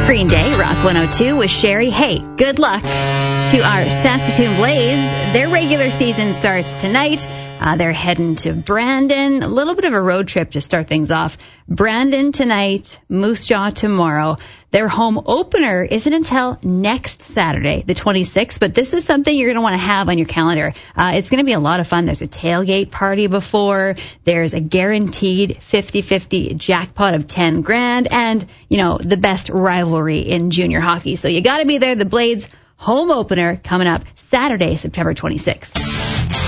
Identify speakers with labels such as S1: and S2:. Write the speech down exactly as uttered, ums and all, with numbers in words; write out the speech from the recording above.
S1: Green Day, Rock one oh two with Sherry. Hey, good luck to our Saskatoon Blades. Their regular season starts tonight. Uh, they're heading to Brandon. A little bit of a road trip to start things off. Brandon tonight, Moose Jaw tomorrow. Their home opener isn't until next Saturday, the twenty-sixth, but this is something you're going to want to have on your calendar. Uh, it's going to be a lot of fun. There's a tailgate party before. There's a guaranteed fifty-fifty jackpot of ten grand and, you know, the best rivalry in junior hockey. So you got to be there. The Blades home opener coming up Saturday, September twenty-sixth.